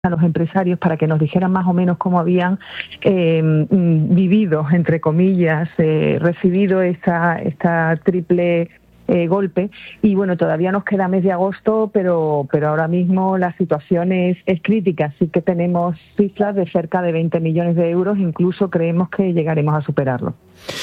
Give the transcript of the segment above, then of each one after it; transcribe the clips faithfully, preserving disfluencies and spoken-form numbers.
a los empresarios para que nos dijeran más o menos cómo habían eh, vivido, entre comillas, eh, recibido esta, esta triple eh, golpe. Y bueno, todavía nos queda mes de agosto, pero, pero ahora mismo la situación es, es crítica. Sí que tenemos cifras de cerca de veinte millones de euros, incluso creemos que llegaremos a superarlo.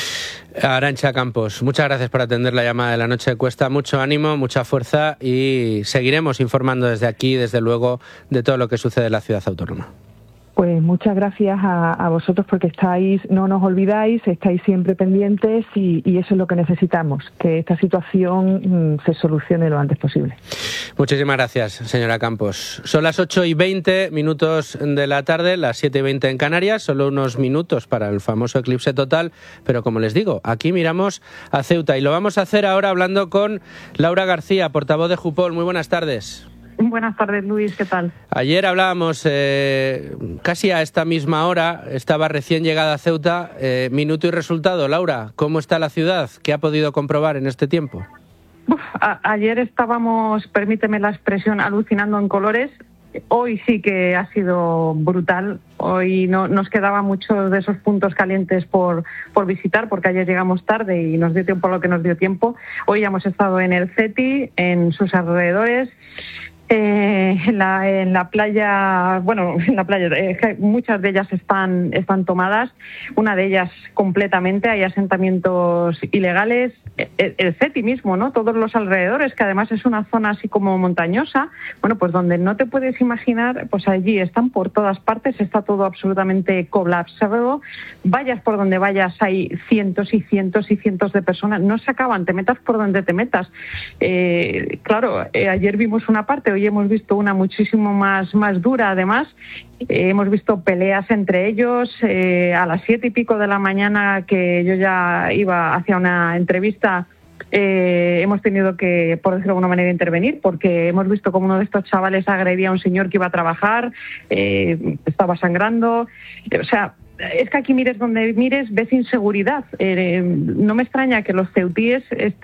Arantxa Campos, muchas gracias por atender la llamada de la noche de Cuesta. Mucho ánimo, mucha fuerza y seguiremos informando desde aquí, desde luego, de todo lo que sucede en la ciudad autónoma. Pues muchas gracias a, a vosotros porque estáis, no nos olvidáis, estáis siempre pendientes y, y eso es lo que necesitamos, que esta situación mmm, se solucione lo antes posible. Muchísimas gracias, señora Campos. Son las ocho y veinte minutos de la tarde, las siete y veinte en Canarias, solo unos minutos para el famoso eclipse total, pero como les digo, aquí miramos a Ceuta y lo vamos a hacer ahora hablando con Laura García, portavoz de Jupol. Muy buenas tardes. Buenas tardes, Luis, ¿qué tal? Ayer hablábamos, eh, casi a esta misma hora, estaba recién llegada a Ceuta, eh, minuto y resultado. Laura, ¿cómo está la ciudad? ¿Qué ha podido comprobar en este tiempo? Uf, a, ayer estábamos, permíteme la expresión, alucinando en colores. Hoy sí que ha sido brutal. Hoy no nos quedaban muchos de esos puntos calientes por, por visitar, porque ayer llegamos tarde y nos dio tiempo lo que nos dio tiempo. Hoy hemos estado en el CETI, en sus alrededores. Eh, en, la, en la playa, bueno, en la playa, eh, muchas de ellas están, están tomadas, una de ellas completamente, hay asentamientos ilegales, el, el CETI mismo, ¿no? Todos los alrededores, que además es una zona así como montañosa, bueno, pues donde no te puedes imaginar, pues allí están por todas partes, está todo absolutamente colapsado, vayas por donde vayas, hay cientos y cientos y cientos de personas, no se acaban, te metas por donde te metas. Eh, claro, eh, ayer vimos una parte, hoy hemos visto una muchísimo más, más dura, además. Eh, hemos visto peleas entre ellos. Eh, a las siete y pico de la mañana, que yo ya iba hacia una entrevista, eh, hemos tenido que, por decirlo de alguna manera, intervenir, porque hemos visto como uno de estos chavales agredía a un señor que iba a trabajar, eh, estaba sangrando. O sea, es que aquí mires donde mires, ves inseguridad. Eh, no me extraña que los ceutíes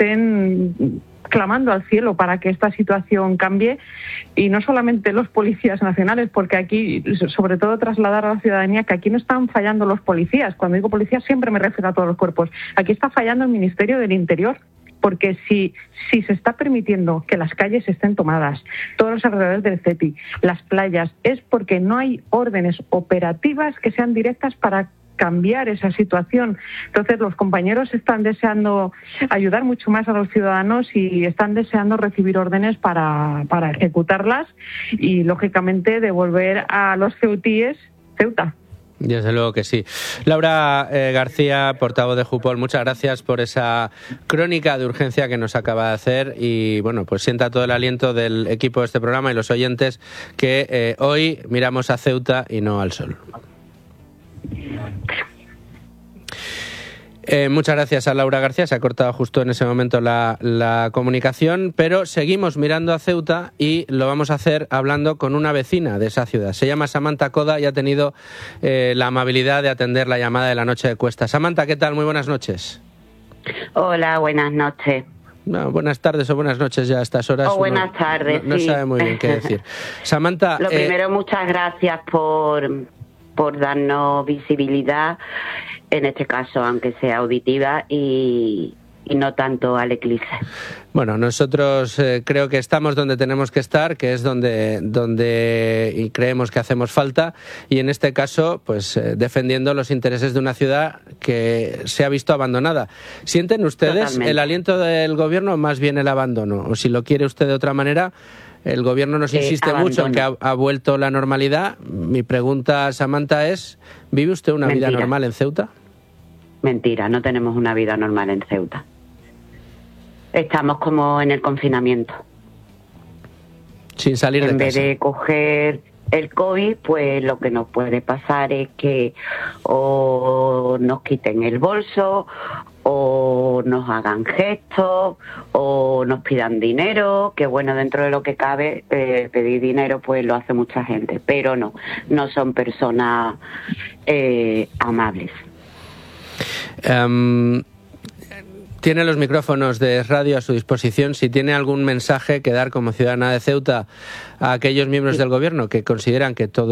estén clamando al cielo para que esta situación cambie, y no solamente los policías nacionales, porque aquí, sobre todo, trasladar a la ciudadanía que aquí no están fallando los policías. Cuando digo policías siempre me refiero a todos los cuerpos. Aquí está fallando el Ministerio del Interior, porque si, si se está permitiendo que las calles estén tomadas, todos los alrededores del CETI, las playas, es porque no hay órdenes operativas que sean directas para cambiar esa situación. Entonces los compañeros están deseando ayudar mucho más a los ciudadanos y están deseando recibir órdenes para, para ejecutarlas y, lógicamente, devolver a los ceutíes Ceuta. Desde luego que sí. Laura eh, García, portavoz de Jupol, muchas gracias por esa crónica de urgencia que nos acaba de hacer y, bueno, pues sienta todo el aliento del equipo de este programa y los oyentes que eh, hoy miramos a Ceuta y no al sol. Eh, muchas gracias a Laura García, se ha cortado justo en ese momento la, la comunicación, pero seguimos mirando a Ceuta y lo vamos a hacer hablando con una vecina de esa ciudad. Se llama Samantha Coda y ha tenido eh, la amabilidad de atender la llamada de la noche de Cuesta. Samantha, ¿qué tal? Muy buenas noches. Hola, buenas noches. No, buenas tardes o buenas noches ya a estas horas. O buenas Uno, tardes, no, no sí. sabe muy bien qué decir. Samantha... Lo eh, primero, muchas gracias por, por darnos visibilidad, en este caso, aunque sea auditiva, y, y no tanto al eclipse. Bueno, nosotros eh, creo que estamos donde tenemos que estar, que es donde, donde y creemos que hacemos falta, y en este caso, pues eh, defendiendo los intereses de una ciudad que se ha visto abandonada. ¿Sienten ustedes Totalmente. el aliento del gobierno o más bien el abandono? O si lo quiere usted de otra manera, el gobierno nos insiste eh, mucho en que ha, ha vuelto la normalidad. Mi pregunta, Samantha, es, ¿vive usted una Mentira. vida normal en Ceuta? Mentira, no tenemos una vida normal en Ceuta. Estamos como en el confinamiento. Sin salir de casa. En vez de coger el COVID, pues lo que nos puede pasar es que o nos quiten el bolso, o nos hagan gestos, o nos pidan dinero, que bueno, dentro de lo que cabe, eh, pedir dinero pues lo hace mucha gente, pero no, no son personas eh, amables. Um... Tiene los micrófonos de radio a su disposición. Si tiene algún mensaje que dar como ciudadana de Ceuta a aquellos miembros Sí. del Gobierno que consideran que todo